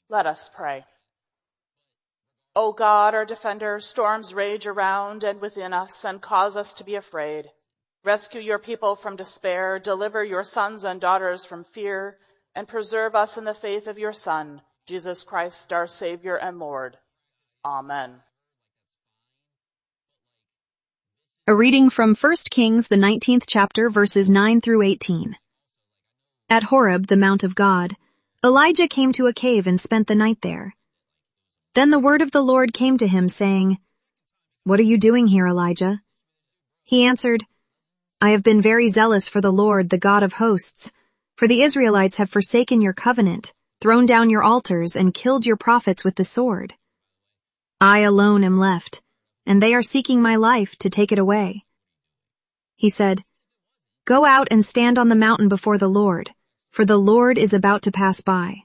Let us pray. O God, our defender, storms rage around and within us and cause us to be afraid. Rescue your people from despair, deliver your sons and daughters from fear, and preserve us in the faith of your Son, Jesus Christ, our Savior and Lord. Amen. A reading from 1 Kings, the 19th chapter, verses 9 through 18. At Horeb, the mount of God, Elijah came to a cave and spent the night there. Then the word of the Lord came to him, saying, "What are you doing here, Elijah?" He answered, "I have been very zealous for the Lord, the God of hosts, for the Israelites have forsaken your covenant, thrown down your altars, and killed your prophets with the sword. I alone am left, and they are seeking my life to take it away." He said, "Go out and stand on the mountain before the Lord, for the Lord is about to pass by."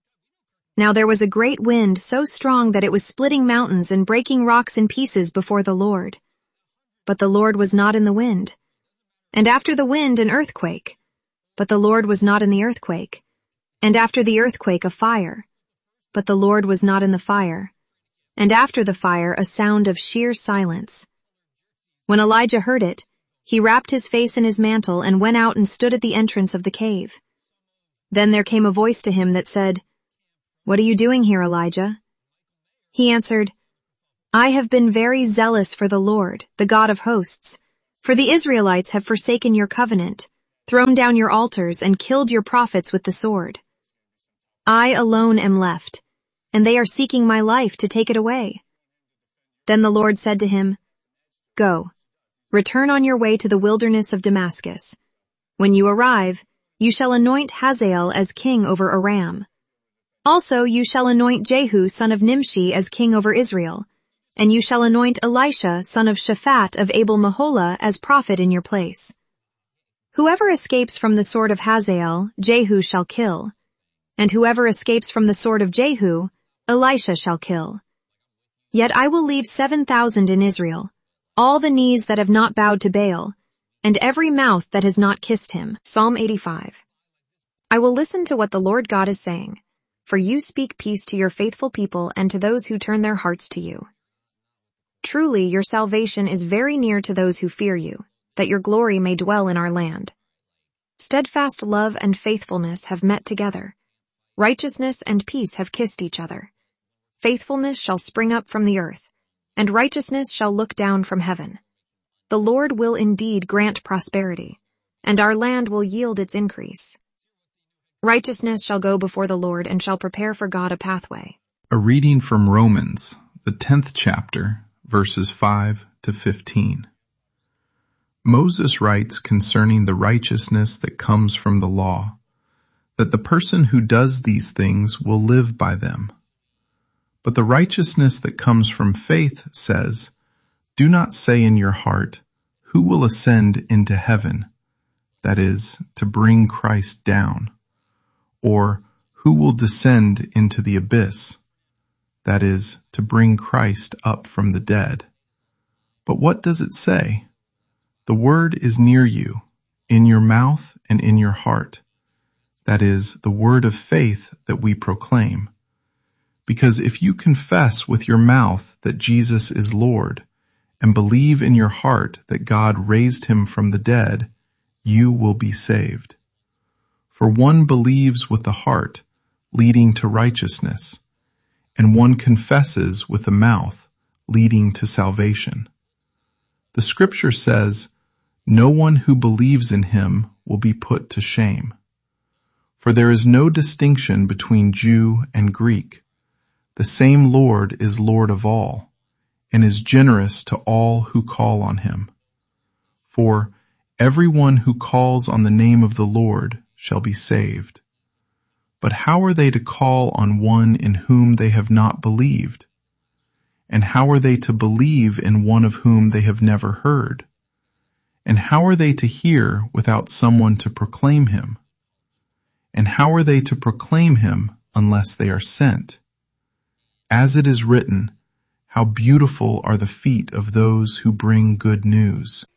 Now there was a great wind so strong that it was splitting mountains and breaking rocks in pieces before the Lord. But the Lord was not in the wind. And after the wind, an earthquake. But the Lord was not in the earthquake. And after the earthquake, a fire. But the Lord was not in the fire. And after the fire, a sound of sheer silence. When Elijah heard it, he wrapped his face in his mantle and went out and stood at the entrance of the cave. Then there came a voice to him that said, "What are you doing here, Elijah?" He answered, "I have been very zealous for the Lord, the God of hosts, for the Israelites have forsaken your covenant, thrown down your altars, and killed your prophets with the sword. I alone am left, and they are seeking my life to take it away." Then the Lord said to him, "Go, return on your way to the wilderness of Damascus. When you arrive, you shall anoint Hazael as king over Aram. Also you shall anoint Jehu son of Nimshi as king over Israel, and you shall anoint Elisha son of Shaphat of Abel-Meholah as prophet in your place. Whoever escapes from the sword of Hazael, Jehu shall kill, and whoever escapes from the sword of Jehu, Elisha shall kill. Yet I will leave 7,000 in Israel, all the knees that have not bowed to Baal, and every mouth that has not kissed him." Psalm 85. I will listen to what the Lord God is saying, for you speak peace to your faithful people and to those who turn their hearts to you. Truly, your salvation is very near to those who fear you, that your glory may dwell in our land. Steadfast love and faithfulness have met together. Righteousness and peace have kissed each other. Faithfulness shall spring up from the earth, and righteousness shall look down from heaven. The Lord will indeed grant prosperity, and our land will yield its increase. Righteousness shall go before the Lord and shall prepare for God a pathway. A reading from Romans, the 10th chapter, verses 5 to 15. Moses writes concerning the righteousness that comes from the law, that the person who does these things will live by them. But the righteousness that comes from faith says, "Do not say in your heart, 'Who will ascend into heaven?' That is, to bring Christ down. Or, 'Who will descend into the abyss?' That is, to bring Christ up from the dead. But what does it say? The word is near you, in your mouth and in your heart. That is, the word of faith that we proclaim. Because if you confess with your mouth that Jesus is Lord, and believe in your heart that God raised him from the dead, you will be saved. For one believes with the heart, leading to righteousness, and one confesses with the mouth, leading to salvation. The scripture says, 'No one who believes in him will be put to shame.' For there is no distinction between Jew and Greek. The same Lord is Lord of all, and is generous to all who call on him. For everyone who calls on the name of the Lord shall be saved. But how are they to call on one in whom they have not believed? And how are they to believe in one of whom they have never heard? And how are they to hear without someone to proclaim him? And how are they to proclaim him unless they are sent? As it is written, 'How beautiful are the feet of those who bring good news.'"